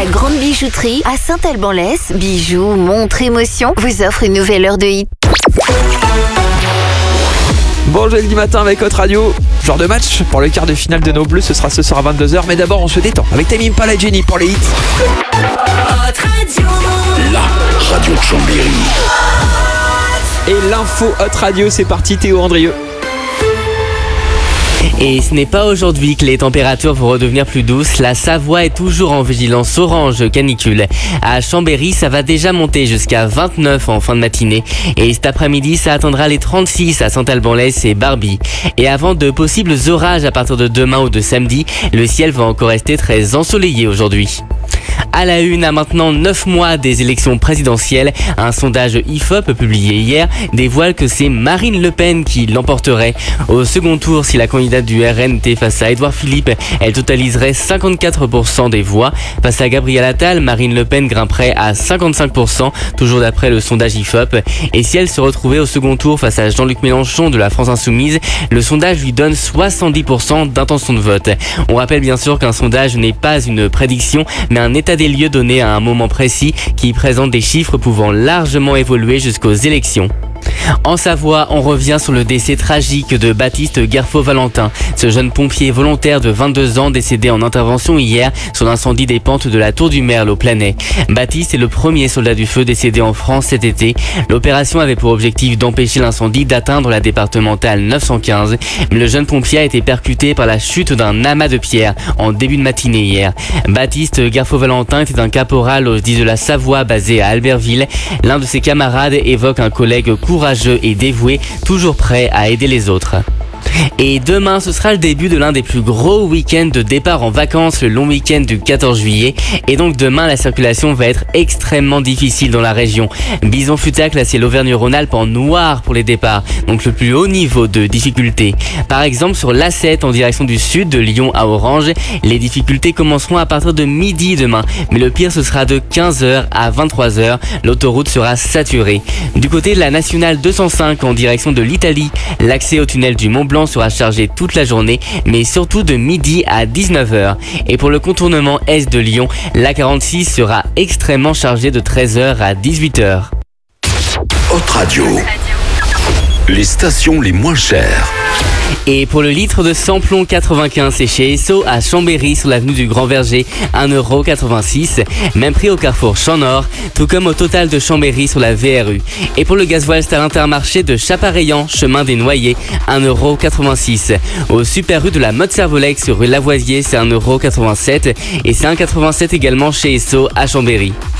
La grande bijouterie à Saint-Alban-l'Ès, bijoux, montres, émotions, vous offre une nouvelle heure de hit. Bon, jeudi matin avec Hot Radio. Genre de match pour le quart de finale de nos Bleus, ce sera ce soir à 22h. Mais d'abord, on se détend avec Tame Impala et Jenny pour les hits. Hot Radio. La radio de Chambéry. Et l'info Hot Radio, c'est parti, Théo Andrieux. Et ce n'est pas aujourd'hui que les températures vont redevenir plus douces. La Savoie est toujours en vigilance orange canicule. À Chambéry, ça va déjà monter jusqu'à 29 en fin de matinée. Et cet après-midi, ça atteindra les 36 à Saint-Alban-l'Ès et Barbie. Et avant de possibles orages à partir de demain ou de samedi, le ciel va encore rester très ensoleillé aujourd'hui. À la une, à maintenant 9 mois des élections présidentielles, un sondage IFOP publié hier dévoile que c'est Marine Le Pen qui l'emporterait. Au second tour, si la candidate du RN était face à Édouard Philippe, elle totaliserait 54% des voix. Face à Gabriel Attal, Marine Le Pen grimperait à 55%, toujours d'après le sondage IFOP. Et si elle se retrouvait au second tour face à Jean-Luc Mélenchon de la France Insoumise, le sondage lui donne 70% d'intention de vote. On rappelle bien sûr qu'un sondage n'est pas une prédiction, mais un état des lieux donné à un moment précis qui présente des chiffres pouvant largement évoluer jusqu'aux élections. En Savoie, on revient sur le décès tragique de Baptiste Garfo-Valentin, ce jeune pompier volontaire de 22 ans décédé en intervention hier sur l'incendie des pentes de la Tour du Merle au Planay. Baptiste est le premier soldat du feu décédé en France cet été. L'opération avait pour objectif d'empêcher l'incendie d'atteindre la départementale 915, mais le jeune pompier a été percuté par la chute d'un amas de pierres en début de matinée hier. Baptiste Garfo-Valentin était un caporal au 10 de la Savoie basé à Albertville. L'un de ses camarades évoque un collègue courageux et dévoué, toujours prêt à aider les autres. Et demain, ce sera le début de l'un des plus gros week-ends de départ en vacances, le long week-end du 14 juillet. Et donc demain, la circulation va être extrêmement difficile dans la région. Bison-Futa classé l'Auvergne-Rhône-Alpes en noir pour les départs, donc le plus haut niveau de difficulté. Par exemple, sur l'A7 en direction du sud, de Lyon à Orange, les difficultés commenceront à partir de midi demain. Mais le pire, ce sera de 15h à 23h. L'autoroute sera saturée. Du côté de la nationale 205 en direction de l'Italie, l'accès au tunnel du Mont-Blanc sera chargé toute la journée, mais surtout de midi à 19h. Et pour le contournement est de Lyon, l'A46 sera extrêmement chargé de 13h à 18h. Hot Radio. Les stations les moins chères. Et pour le litre de samplon 95, c'est chez Esso à Chambéry sur l'avenue du Grand Verger, 1,86€. Même prix au carrefour Champ-Nord, tout comme au Total de Chambéry sur la VRU. Et pour le gasoil, c'est à l'Intermarché de Chapareillan, chemin des Noyers, 1,86€. Au Super U de la Motte-Servolex sur rue Lavoisier, c'est 1,87€. Et c'est 1,87€ également chez Esso à Chambéry.